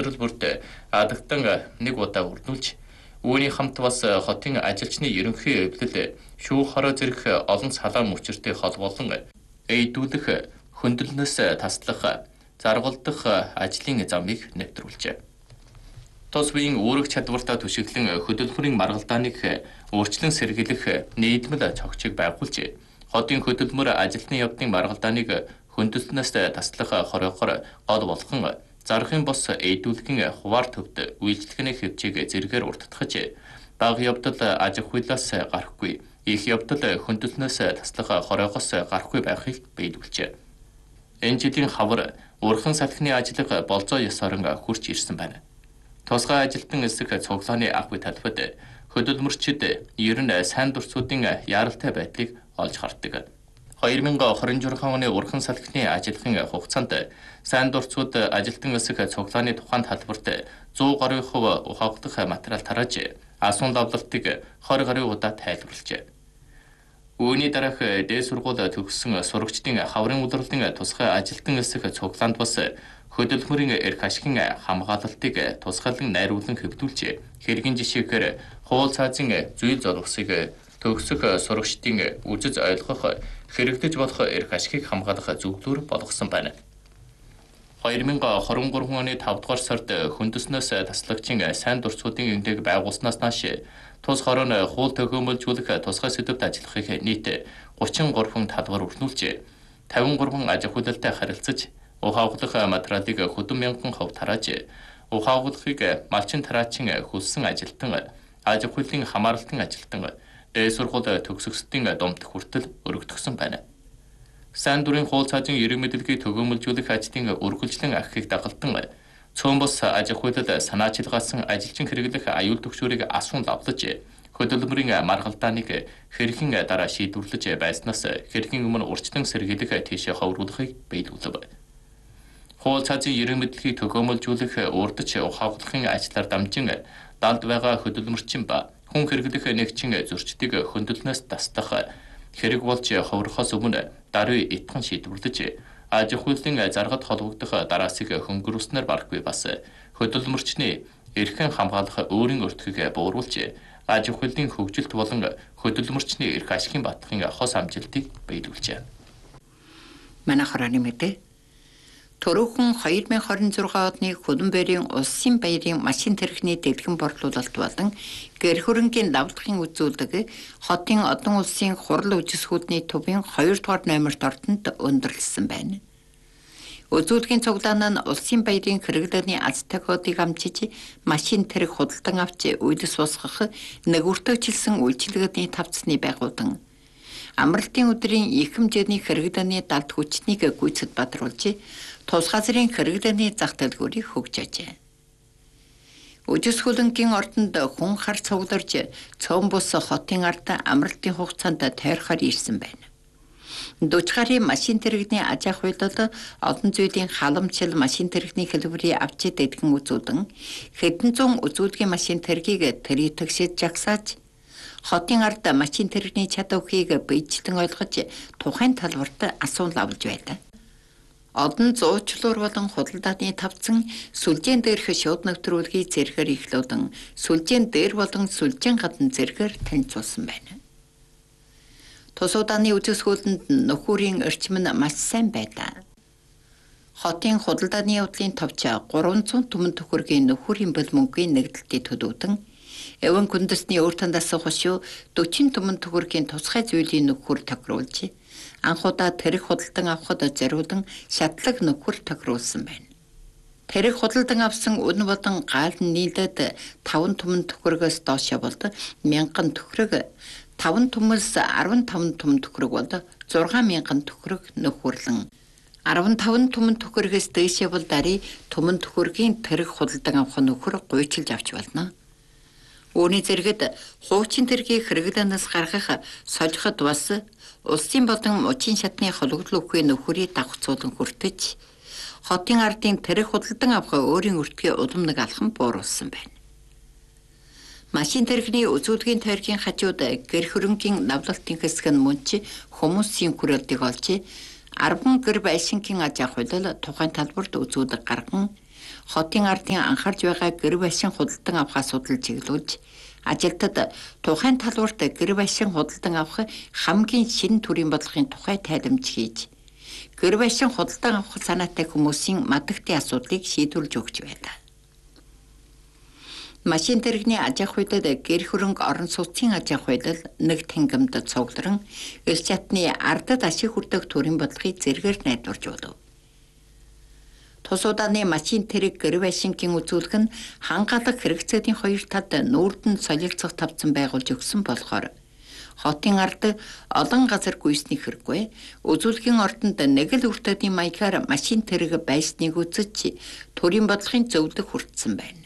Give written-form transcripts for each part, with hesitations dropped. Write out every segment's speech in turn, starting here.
улирал бүрт адагтан нэг удаа үрдүүлж үүний хамт бас хотын ажилчны ерөнхий эвлэл шүүх хороо зэрэг олон салаа мөчөртэй хол болон эйдүүлэх хөндлөнөөс таслах заргалдах ажлын замыг нэвтрүүлжээ. Тус үеийн үүрэг чадвартаа түшиглэн хөдөлмөрийн маргалдааныг өөрчлөн сэргийлэх нийтмэл цогцыг байгуулж хотын хөдөлмөр ажилтны явдлын маргалдааныг хөндлөнөөс таслах хоройгоор гол болгон зарахын бос эйдүүлгийн хуваар төвд үйлчлэгний хэвчээг зэргээр уртдахж бага явдал аж ахуйлаас гарахгүй их явдал хөндлөнөөс таслах хоройгоос гарахгүй байхыг биелүүлжээ. Энэ жилийн хавар урхан салхины ажлыг болзоо ёсорон хүрч ирсэн байна. Тусгай ажилтан эсэх цуглааны ахуй талбад хөдөлмөрчид ер нь сайн дурсуудын яаралтай байдлыг олж хардаг. 2026 оны урхан салхины ажиллахын хугацаанд сайн дурсууд ажилтан эсэх цуглааны тухайн талбарт 100% ухаагдах материал тарааж асуун давлалтыг 20 гаруй удаа тайлбарлажээ. Үүний дараах дээд сургууль төгссөн сурагчдын хаврын удирдлагын тусгай ажилтан эсэх цуглаанд бас хөдөлмөрийн эрх ашигын хамгаалалтыг тусгайлан найруулан хэвдүүлж хэргийн жишээгээр хууль цаазын зүйл зорилгосыг төгсөх сурагчдын үзэж ойлгох хэрэгдэж болох эрх ашигыг хамгаалах зөвлөөр болгосон байна. 2023 оны 5 дугаар сард хөндөснөөс таслагчийн сайн дурсуудын эмгээг байгуулснаас нааш тус хорон хууль төгөөмөлжүүлэх тусгай сэдвт ажиллахыг нийт 33 талбар өрнүүлж 53 аж ахуйлалтай харилцаж ухаалгах материалыг хөдөн мянган хувь тарааж ухаалгахыг малчин тараачин хөлсөн ажилтан аж ахуйлын хамааралтын ажилтан дээд сургууль төгсгчдийн домд хүртэл өргөдгсөн байна. Сайн дурын хууль цаазын ерөг мэдлэгийг төгөөмөлжүүлэх ажлын үргэлжлэн ахихыг дагалдан цөөн бос аж ахуйлал санаачилгаасан ажилчин хэрэглэх аюул төгшөөрийг асуун давлаж хөдөлмөрийн маргалдааныг хэрхэн дараа шийдвэрлэж байснаас хэрхэн өмнө урьдчилан сэргийлэх тийшээ ховруулахыг биелүүлв. Хууль цаазын ерөг мэдлэгийг төгөөмөлжүүлэх урдч ухаалгахын ажлаар дамжин далд байгаа хөдөлмөрчин ба хүн хэрэглэх нэгчин зөрчдийг хөндлөнөөс таслах хэрэг болж ховрохоос өмнө даруй итгэн шийдвэрлэж аж ахуйлын заргад холбогдох дараасыг хөнгөрүүлснээр барахгүй бас хөдөлмөрчний эрхэн хамгаалах өөрийн өртгийг бууруулж аж ахуйлын хөгжилт болон хөдөлмөрчний эрх ашигын батлахын хос амжилтыг биелүүлжээ. Манай хорооны мэдээ Төрөөхөн 2026 оны Хөлбөмбөрийн улсын баярын машин тэрэгний дэлгэн борлуулалт болон гэр хөрөнгийн давтахын үзүүлэг хотын одон улсын хурал үжисгүүдний төвийн 2 дугаар номерт ордонд өндөрлсөн байна. Үзүүлгийн цуглаан нь улсын баярын хэрэглээний аз тохиолыг амжиж машин тэрэг худалдан авч үйлс босгох нэгүртөгчлсөн үйлчилгээний тавцны байгуулан амралтын өдрийн их хэмжээний хэрэглээний далд хүчнийг гүйцэд бадруулж тус газрын хэрэглээний зах дэлгүүрийг хөгжөөжээ. Үжисгүлэнгийн ордонд хүн хар цугларж цөөн бус хотын ард амралтын хугацаанд тойрхоор ирсэн байна. 40 гаруй машин тэрэгний аж ахуйлал олон зүйлийн халамжил машин тэрэгний хэлбэрийг авч дэдгэн үзүүлэн хэдэн зуун үзүүлгийн машин тэргийг тэритгшиж жагсааж хотын ард машин тэрэгний чадварыг биечлэн ойлгож тухайн талбарт асуун лавлж байлаа. Одон зуучлуур болон худалдааны тавцан сүлжээн дээрх шууд нэвтрүүлгийг зэрэгээр ихлүүлэн сүлжээн дээр болон сүлжээн гадна зэрэгээр танилцуулсан байна. Тус удааны үзэсгүүлэнд нөхөрийн эрчим нь маш сайн байлаа. Хотын худалдааны явдлын товч 300 түмэн төгрөгийн нөхөрийн бэл мөнгөний нэгдэлтийг төлөвдөн эвэн күндэсний өөртөө дасах хошуу 40 түмэн төгрөгийн тусгай зүйлийн нөхөр тохируулж анхудаа тэрэг худалдан авахд зориулан шатлаг нөхөр тохируулсан байна. Тэрэг худалдан авсан үн болон гал нийлээд 5 түмэн төгрөгөөс доош болд 1000 төгрөг 5 түмээс 15 түмэн төгрөг болд 6000 төгрөг нөхөрлөн 15 түмэн төгрөгөөс дээш бол дарий түмэн төгрөгийн тэрэг худалдан авах нөхөр гуйчилж авч болно. Үүний зэрэгт хуучин тэргийг хэрэглэнээс гаргах солиход бас улсын болон мужийн шатны хологдол өгөхийн нөхөрийг давхцуулан хүртэж хотын ардын тэрэг худалдан авах өөрийн өртгөө улам нэг алхам бууруулсан байна. Машин тэрэгний үзүүлгийн тойргийн хажууд гэр хөрөнгийн навлалтын хэсэг нь мөнч хүмүүсийн хүрээлтийг олж 10 гэр байшингийн аж ахуйлал тухайн талбарт үзүүлэг гарган хотын ардын анхаарч байгаа гэр байшин худалдан авахаа судалж чиглүүлж, ажилтнад тухайн талбарт гэр байшин худалдан авах хамгийн шинэ төрийн бодлогын тухай тайлбарж хийж, гэр байшин худалдан авах санаатай хүмүүсийн мадагтын асуудлыг шийдвэрлэж өгч байлаа. Машин тэрэгний аж ахуй худалдад гэр хөрөнгө орон сууцын аж ахуй худалдад нэг тэнгэмд цугларан эл чатны ардад ашиг хүртэх төрийн бодлогыг зэргээр найдварж болов. Тус удааны машин тэрэг гэр байшингийн үзүүлэх нь хангалах хэрэгцээний хоёр талд нүүрдэн солилцох тавцан байгуулж өгсөн болохоор хотын ард олон газар гүйсний хэрэггүй үзүүлгийн ордонд нэг л өртөдийн маягаар машин тэрэг байсныг үзэж төрийн бодлогын зөвлөх хүртсэн байна.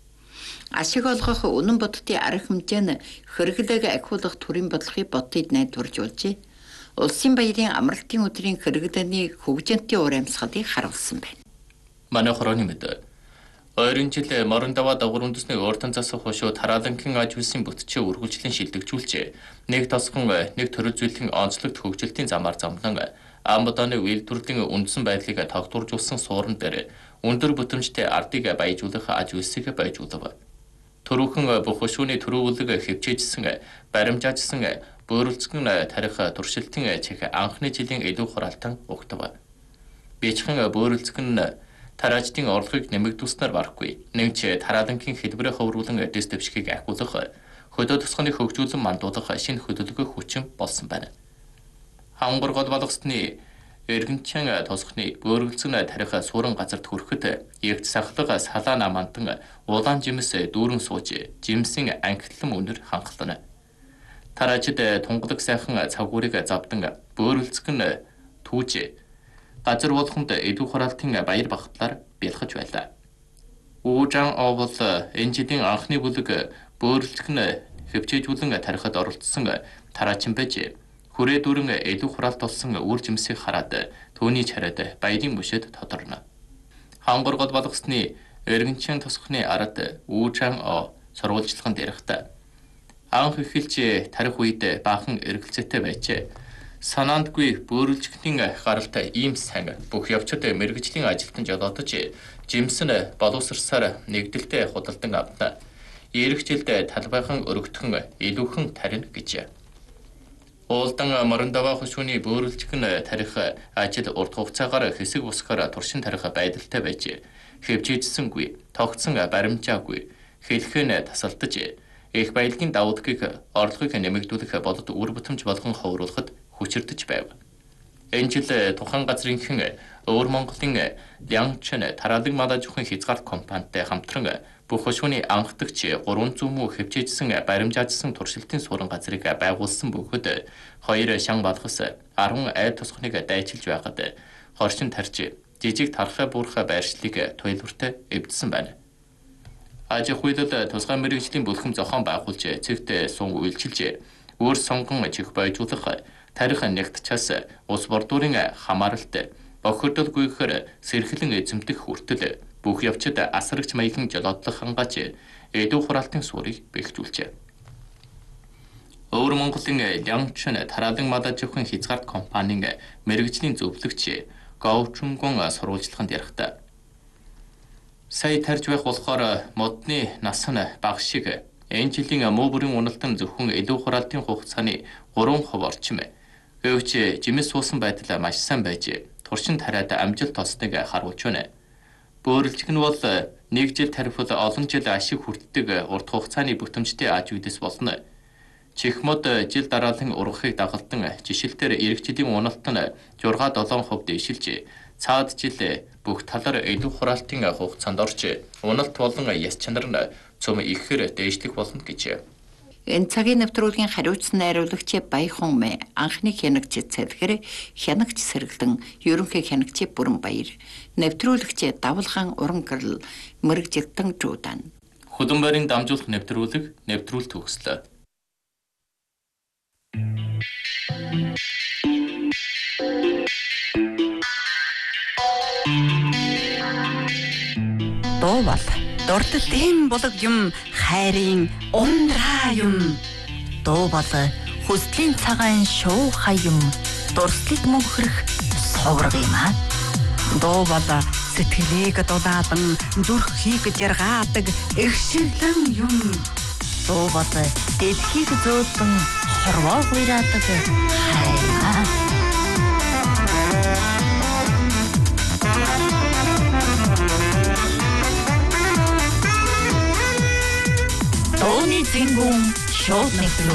Ашиг олгох үнэн бодтын арга хэмжээ нь хэрэглээг ахиулах төрийн бодлогыг ботыг найдваржуулж, улсын баярын амралтын өдрийн хэрэглээний хөгжинтэй ур амьсгалыг харуулсан байна. Манай хорооны мэд. Ойрын жил Морандава дагуур үндэсний уртан засах хошуу тараалангийн аж үйлсийн бүтчээ үргэлжлэн шилдэгжүүлж, нэг тосгон нэг төрөл зүйлийн онцлогт хөгжилтийн замаар замлан Амбоданы үйлдвэрлэлийн үндсэн байдлыг тогтворжуулсан суурин дээр өндөр бүтэмжтэй ардыг баяжуулах аж үйлсийг баяжуулав. Төрөөхөн бүх хошууны төрөвлөг хэвчээжсэн, баримжаажсан, бөөрөлцгөн тарих туршилтын чих анхны жилийн илүү хураалтан угтав. Бичхэн бөөрөлцгөн тараачдын орлогыг нэмэгдүүлснээр барахгүй. Нэгч тараалангийн хэлбэрээ хөврүүлэн дэс дэвшгийг ахиулах, хөдөө тосгоныг хөгжүүлэн мандуулах шинэ хөдөлгөөн хүчин болсон байна. Хангар гол болгосны Эргэнчэн тосгоны бөөрөлцөн тарих суурин газарт хүрэхэд ягт сахлага салаа намантан улаан жимс дүүрэн сууж жимсийн ангитлан өнөр хангална. Тараачид тунгалаг сайхан цагуурыг завдан бөөрөлцгөн түүж газар болгонд илүү хураалтын баяр багтлаар бэлхэж байлаа. Уужан овол энэ жилийн анхны бүлэг бөөрөлцгөн хөвчээжүүлэн тарихад оролцсон тараачин байж хүрээ дүүрэн илүү хураалт болсон үр жимсийг хараад түүний чараад баярын мөшөд тодорно. Хангар гол болгосны Эргэнчэн тосгоны ард Уужан сурвалжлагын дээрхтээ анх эхэлж тарих үед баахан эргэлзээтэй байжээ. Санаандгүй бөөрөлжгөний гаралтай ийм сайн бүх явцад мэргэжлийн ажилтан жолоодож жимс нь боловсрсаар нэгдэлтэй худалдан авна. Ирэх жилд талбайхан өргөтгөн илүүхэн тарина гэж. Уулдан Морандава хошууны бөөрөлжгөн тарих ажил урт хугацаагаар хэсэг бусгаар туршин тарих байдалтай байж хэвжээжсэнгүй, тогтсон баримжаагүй, хэлхэн тасалдаж их баялагын давуу талыг орлогыг нэмэгдүүлэх болоод үр бүтэмж болгон ховруулахад хүчирдэж байв. Энэ жил тухайн газрынхан Өвөр Монголын Лянчэн тараалаг малажихын хязгаарт компанитай хамтран бүх хошууны анхдагч 300 муу хэвчээжсэн баримжаажсан туршилтын суурин газрыг байгуулсан бөгөөд 2 шан балгас 10 айд тосгоныг дайчилж байгаад хоршин тарж жижиг тархай буурхай байршлыг туйлбартай эвдсэн байна. Аж ахуй худалдад тусгай мэргэжлийн бүлхэм зохион байгуулж цэгт сун үйлчилж өөр сонгон чих баяжуулах тарих нэгтчаас ус бордуурын хамааралт бохирдолгүйгээр сэрхлэн эзэмдэх хүртэл бүх явцад асрагч маягийн жолоодлох хангаж илүү хураалтын суурийг бэхжүүлжээ. Өвөр Монголын Лянчэн тараалан малажихын хязгаарт компанийн мэргэжлийн зөвлөгч Говчунгон сурвалжлагын дээрхтээ сая тарж байх болохоор модны нас нь бага шиг энэ жилийн муу бүрийн уналтан зөвхөн илүү хураалтын хугацааны 3% орчим. Гэвч жимс суусан байдал маш сайн байж туршин тариад амжилт тосныг харуулж байна. Бөөрөлжг нь бол нэг жил тарифул олон жил ашиг хүртдэг урт хугацааны бүтэмжтэй аж үйдэс болно. Чихмод жил дараалан ургахыг дагалдан жишэлтээр ирэх жилийн уналт нь 6-7% дэвшилж цаад жил бүх талаар илүү хураалтын хугацаанд орж уналт болон яс чанар нь цөм ихээр дээшлэх болно гэж. Энэ цагийн нэвтрүүлгийн хариуцсан найруулагч Баяхан Мэ анхны хянагч цэлгэр хянагч сэргэлэн ерөнхий хянагч Бүрэнбаяр нэвтрүүлэгч Давалгаан Уран гэрэл мэрэгжилтэн Жуудан Хөдөн байрын дамжуулах нэвтрүүлэлт төгслөө. Дуу бол дурдл эм болог юм хайрын ундраа юм. Дуу бол хүслийн цагаан шуухай юм. Дурслыг мөнхрөх совраг юм аа. Дуу бол Сэтгэлийг дулаадан зүрхийг жаргаадаг эршиглэн юм. Дуу бол дэлхийг зөөдөн хорвоо хуйраадаг хайраа. Дууны зингүүн шууд нэг